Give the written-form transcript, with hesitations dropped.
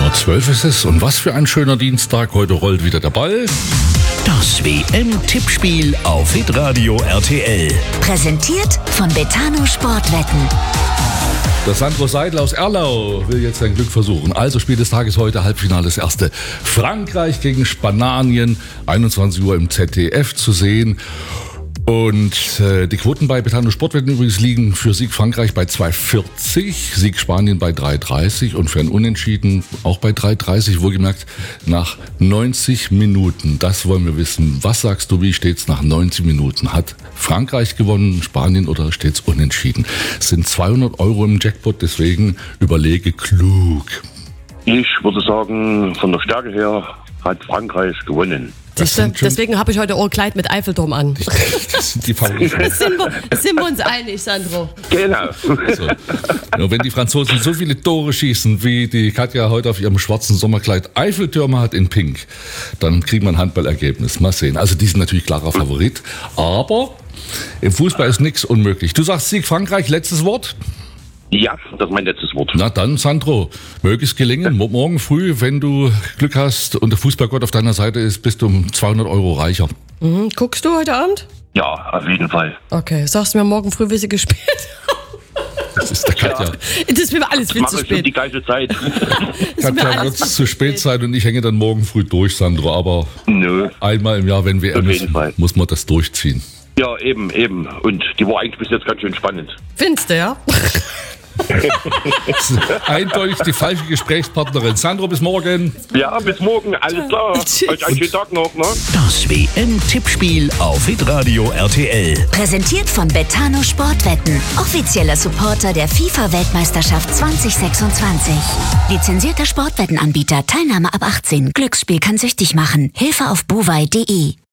12 ist es und was für ein schöner Dienstag. Heute rollt wieder der Ball. Das WM-Tippspiel auf Hitradio RTL. Präsentiert von Betano Sportwetten. Der Sandro Seidel aus Erlau will jetzt sein Glück versuchen. Also Spiel des Tages heute, Halbfinale das erste. Frankreich gegen Spanien, 21 Uhr im ZDF zu sehen. Und die Quoten bei Betano Sportwetten übrigens liegen für Sieg Frankreich bei 2,40, Sieg Spanien bei 3,30 und für ein Unentschieden auch bei 3,30. Wohlgemerkt nach 90 Minuten. Das wollen wir wissen. Was sagst du, wie steht's nach 90 Minuten? Hat Frankreich gewonnen, Spanien oder steht's unentschieden? Es sind 200 Euro im Jackpot, deswegen überlege klug. Ich würde sagen, von der Stärke her hat Frankreich gewonnen. Deswegen habe ich heute auch ein Kleid mit Eiffelturm an. Das sind die Favoriten. Sind wir uns einig, Sandro? Genau. So. Ja, wenn die Franzosen so viele Tore schießen, wie die Katja heute auf ihrem schwarzen Sommerkleid Eiffeltürme hat in Pink, dann kriegt man ein Handballergebnis. Mal sehen. Also die sind natürlich klarer Favorit. Aber im Fußball ist nichts unmöglich. Du sagst Sieg Frankreich, letztes Wort? Ja, das ist mein letztes Wort. Na dann, Sandro, möge es gelingen. Morgen früh, wenn du Glück hast und der Fußballgott auf deiner Seite ist, bist du um 200 Euro reicher. Mhm. Guckst du heute Abend? Ja, auf jeden Fall. Okay, sagst du mir morgen früh, wie sie gespielt haben? Das ist der Katja. Ja. Das ist mir alles viel Mach zu ich spät. die gleiche Zeit. Katja wird es zu spät sein und ich hänge dann morgen früh durch, Sandro. Aber Nö. einmal im Jahr, wenn WM Auf jeden ist, Fall. muss man das durchziehen. Ja, eben. Und die war eigentlich bis jetzt ganz schön spannend. Findest du, ja? Das ist eindeutig die falsche Gesprächspartnerin. Sandro, bis morgen. Ja, bis morgen. Alles klar. Tschüss. Euch einen schönen Tag noch, ne? Das WM-Tippspiel auf Hitradio RTL. Präsentiert von Betano Sportwetten. Offizieller Supporter der FIFA-Weltmeisterschaft 2026. Lizenzierter Sportwettenanbieter. Teilnahme ab 18. Glücksspiel kann süchtig machen. Hilfe auf bovai.de.